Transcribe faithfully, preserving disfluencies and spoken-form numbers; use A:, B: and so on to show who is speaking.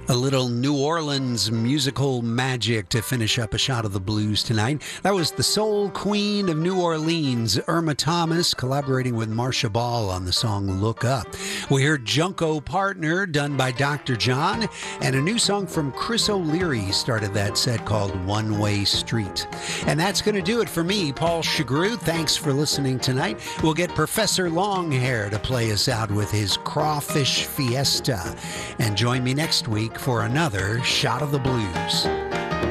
A: A little New Orleans musical magic to finish up a shot of the blues tonight. That was the soul queen of New Orleans, Irma Thomas, collaborating with Marcia Ball on the song Look Up. We heard Junko Partner, done by Doctor John, and a new song from Chris O'Leary started that set called One Way Street. And that's going to do it for me, Paul Chagru. Thanks for listening tonight. We'll get Professor Longhair to play us out with his Crawfish Fiesta. And join me next week for another Shot of the Blues.